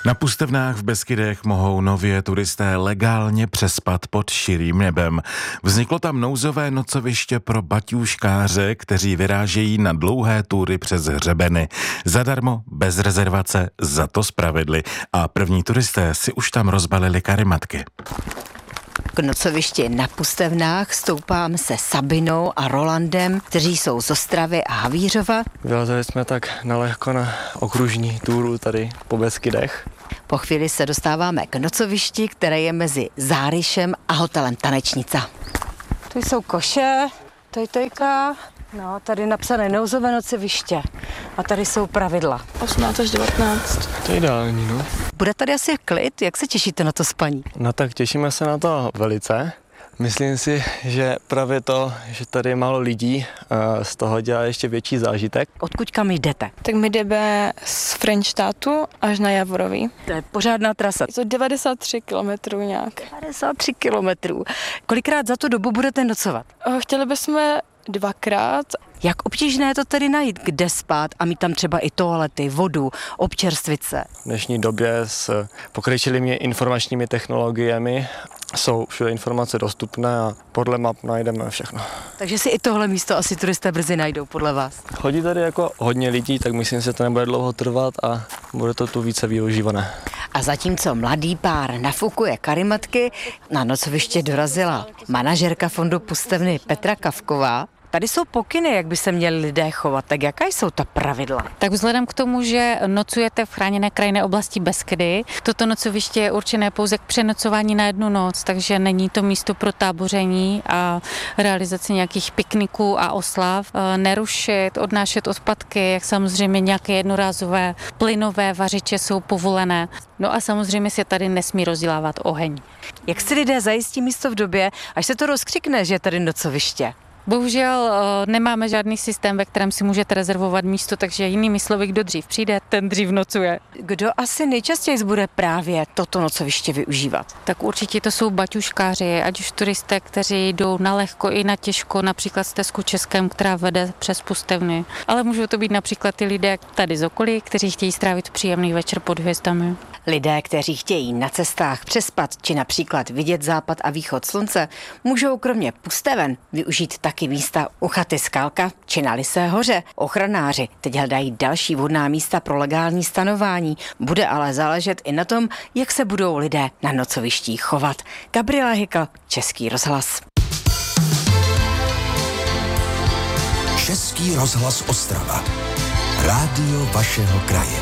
Na Pustevnách v Beskydech mohou nově turisté legálně přespat pod širým nebem. Vzniklo tam nouzové nocoviště pro baťůškáře, kteří vyrážejí na dlouhé túry přes hřebeny. Zadarmo, bez rezervace, za to spravedli. A první turisté si už tam rozbalili karimatky. K nocovišti na Pustevnách stoupám se Sabinou a Rolandem, kteří jsou z Ostravy a Havířova. Vyrazili jsme tak nalehko na okružní túru tady po Beskydech. Po chvíli se dostáváme k nocovišti, které je mezi Záryšem a hotelem Tanečnica. Tu jsou koše, tojtojka, no, tady napsané nouzové nocoviště a tady jsou pravidla. 18 až 19. To je ideální, no. Bude tady asi klid? Jak se těšíte na to spaní? No tak těšíme se na to velice. Myslím si, že právě to, že tady je málo lidí, z toho dělá ještě větší zážitek. Odkud kam jdete? Tak my jdeme z Frenštátu až na Javoroví. To je pořádná trasa. Je to 93 kilometrů nějak. 53 kilometrů. Kolikrát za tu dobu budete nocovat? Chtěli bychom dvakrát. Jak obtížné je to tedy najít, kde spát a mít tam třeba i toalety, vodu, občerstvit se? V dnešní době s pokročilými informačními technologiemi jsou všude informace dostupné a podle map najdeme všechno. Takže si i tohle místo asi turisté brzy najdou, podle vás. Chodí tady jako hodně lidí, tak myslím, že to nebude dlouho trvat a bude to tu více využívané. A zatímco mladý pár nafukuje karimatky, na nocoviště dorazila manažerka fondu Pustevny Petra Kavková. Tady jsou pokyny, jak by se měli lidé chovat, tak jaká jsou ta pravidla? Tak vzhledem k tomu, že nocujete v chráněné krajinné oblasti Beskydy, toto nocoviště je určené pouze k přenocování na jednu noc, takže není to místo pro táboření a realizaci nějakých pikniků a oslav. Nerušit, odnášet odpadky, jak samozřejmě nějaké jednorázové plynové vařiče jsou povolené. No a samozřejmě se tady nesmí rozdělávat oheň. Jak si lidé zajistí místo v době, až se to rozkřikne, že je tady nocoviště? Bohužel nemáme žádný systém, ve kterém si můžete rezervovat místo, takže jinými slovy, kdo dřív přijde, ten dřív nocuje. Kdo asi nejčastěji bude právě toto nocoviště využívat? Tak určitě to jsou baťuškáři, ať už turisté, kteří jdou na lehko i na těžko, například stezku Českém, která vede přes Pustevny. Ale můžou to být například i lidé tady z okolí, kteří chtějí strávit příjemný večer pod hvězdami. Lidé, kteří chtějí na cestách přespat či například vidět západ a východ slunce, můžou kromě Pusteven využít taky místa u chaty Skalka či na Lysé hoře. Ochranáři teď hledají další vhodná místa pro legální stanování. Bude ale záležet i na tom, jak se budou lidé na nocovištích chovat. Gabriela Hykl, Český rozhlas. Český rozhlas Ostrava. Rádio vašeho kraje.